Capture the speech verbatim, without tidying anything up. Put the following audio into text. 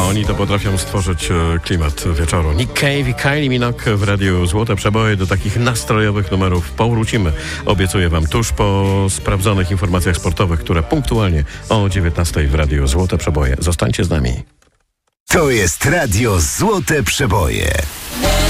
oni to potrafią stworzyć e, klimat wieczoru. Nick Cave i Kylie Minogue w radiu Złote Przeboje. Do takich nastrojowych numerów powrócimy. Obiecuję wam tuż po sprawdzonych informacjach sportowych, które punktualnie o dziewiętnastej w radiu Złote Przeboje. Zostańcie z nami. To jest radio Złote Przeboje.